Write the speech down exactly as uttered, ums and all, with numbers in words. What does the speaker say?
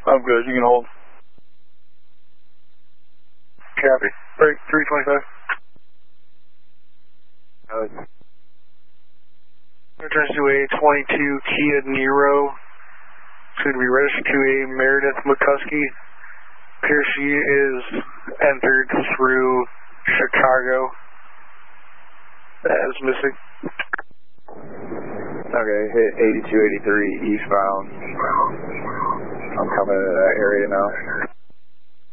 I'm good. You can hold. Copy. Break three twenty-five. Uh, Returns to a twenty-two Kia Niro. It's going to be registered to a Meredith McCuskey. Appears she is entered through Chicago as missing. Okay, hit eighty-two eighty-three eastbound. I'm coming to that area now.